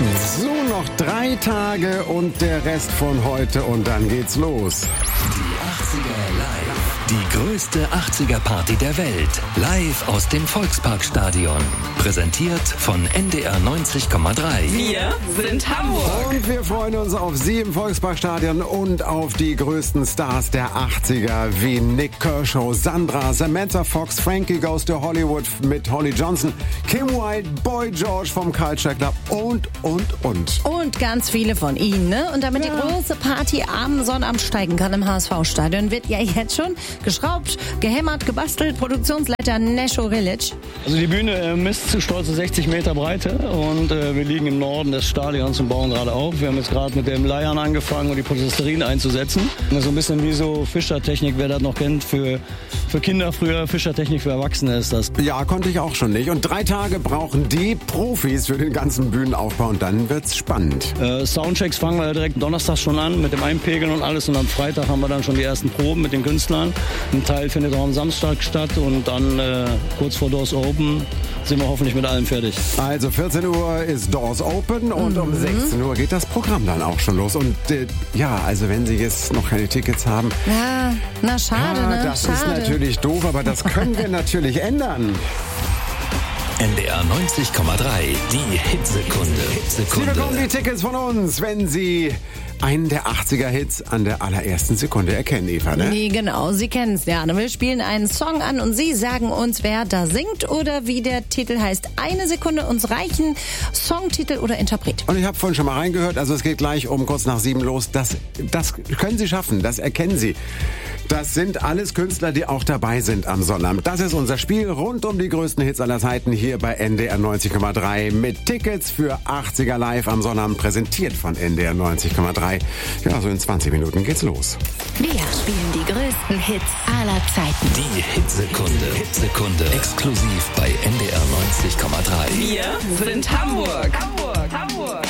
So, noch 3 Tage und der Rest von heute und dann geht's los. Die 80er live. Die größte 80er-Party der Welt. Live aus dem Volksparkstadion. Präsentiert von NDR 90,3. Wir sind Hamburg. Und wir freuen uns auf Sie im Volksparkstadion und auf die größten Stars der 80er wie Nick Kershaw, Sandra, Samantha Fox, Frankie Goes to Hollywood mit Holly Johnson, Kim Wilde, Boy George vom Culture Club und. Und ganz viele von Ihnen, ne? Und damit die große Party am Sonnabend steigen kann im HSV-Stadion, wird ja jetzt schon geschraubt, gehämmert, gebastelt. Produktionsleiter Nesho Rilic. Also die Bühne misst zu stolze 60 Meter Breite und wir liegen im Norden des Stadions und bauen gerade auf. Wir haben jetzt gerade mit dem Leiern angefangen, um die Polystyren einzusetzen. Das ist so ein bisschen wie so Fischertechnik, wer das noch kennt, für Kinder früher, Fischertechnik für Erwachsene ist das. Ja, konnte ich auch schon nicht. Und 3 Tage brauchen die Profis für den ganzen Bühnenaufbau und dann wird's spannend. Soundchecks fangen wir direkt Donnerstag schon an mit dem Einpegeln und alles und am Freitag haben wir dann schon die ersten Proben mit den Künstlern. Ein Teil findet auch am Samstag statt und dann kurz vor Doors Open sind wir hoffentlich mit allem fertig. Also 14 Uhr ist Doors Open und um 16 Uhr geht das Programm dann auch schon los. Und also wenn Sie jetzt noch keine Tickets haben... Ja, na schade, ne? Das schade. ist natürlich doof, aber das können wir natürlich ändern. NDR 90,3. Die Hitsekunde. Sie bekommen die Tickets von uns, wenn Sie einen der 80er-Hits an der allerersten Sekunde erkennen, Eva, ne? Nee, genau, Sie kennen es ja. Wir spielen einen Song an und Sie sagen uns, wer da singt oder wie der Titel heißt. 1 Sekunde uns reichen, Songtitel oder Interpret. Und ich habe vorhin schon mal reingehört, also es geht gleich um kurz nach 7 los. Das können Sie schaffen, das erkennen Sie. Das sind alles Künstler, die auch dabei sind am Sonnabend. Das ist unser Spiel rund um die größten Hits aller Zeiten hier bei NDR 90,3 mit Tickets für 80er Live am Sonnabend, präsentiert von NDR 90,3. Ja, so in 20 Minuten geht's los. Wir spielen die größten Hits aller Zeiten. Die Hitsekunde. Exklusiv bei NDR 90,3. Wir sind Hamburg.